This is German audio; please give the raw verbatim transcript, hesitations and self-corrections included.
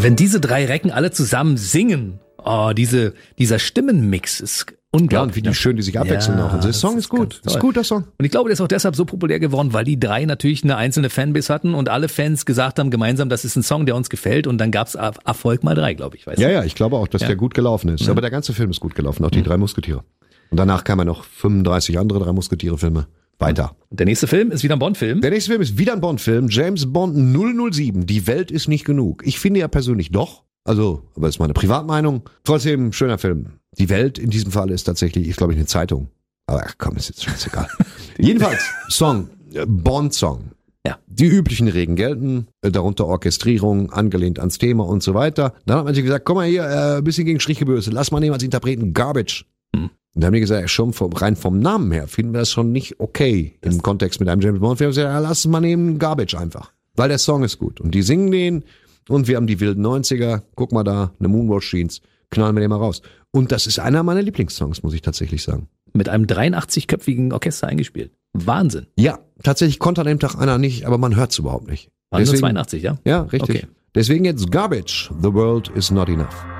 Wenn diese drei Recken alle zusammen singen, oh, diese, dieser Stimmenmix ist unglaublich. Ja, und wie die schön, die sich abwechseln Ja, auch. Und der das Song ist ist gut. ganz Ist gut, der Song. Und ich glaube, der ist auch deshalb so populär geworden, weil die drei natürlich eine einzelne Fanbase hatten und alle Fans gesagt haben gemeinsam, das ist ein Song, der uns gefällt. Und dann gab's Erfolg mal drei, glaube ich. Weißt Ja, du? ja, ich glaube auch, dass Ja. der gut gelaufen ist. Ja. Aber der ganze Film ist gut gelaufen, auch die drei Musketiere. Und danach kamen noch fünfunddreißig andere drei Musketiere-Filme weiter. Und der nächste Film ist wieder ein Bond-Film. Der nächste Film ist wieder ein Bond-Film, James Bond null null sieben, Die Welt ist nicht genug. Ich finde ja persönlich doch, also, aber das ist meine Privatmeinung, trotzdem schöner Film. Die Welt in diesem Fall ist tatsächlich, ist glaube ich eine Zeitung. Aber ach komm, ist jetzt scheißegal. Jedenfalls, Song, äh, Bond-Song. Ja. Die üblichen Regeln gelten, äh, darunter Orchestrierung, angelehnt ans Thema und so weiter. Dann hat man sich gesagt, komm mal hier, äh, ein bisschen gegen Strich gebürstet, lass mal nehmen als Interpreten Garbage. Hm. Und dann haben die gesagt, schon vom, rein vom Namen her finden wir das schon nicht okay im Kontext mit einem James Bond. Wir haben gesagt, ja, lass mal nehmen Garbage einfach. Weil der Song ist gut. Und die singen den und wir haben die wilden neunziger. Guck mal da, eine Moonwatch Jeans. Knallen wir den mal raus. Und das ist einer meiner Lieblingssongs, muss ich tatsächlich sagen. Mit einem dreiundachtzig-köpfigen Orchester eingespielt. Wahnsinn. Ja, tatsächlich konnte an dem Tag einer nicht, aber man hört es überhaupt nicht. Waren nur zweiundachtzig, ja? Ja, richtig. Okay. Deswegen jetzt Garbage. The world is not enough.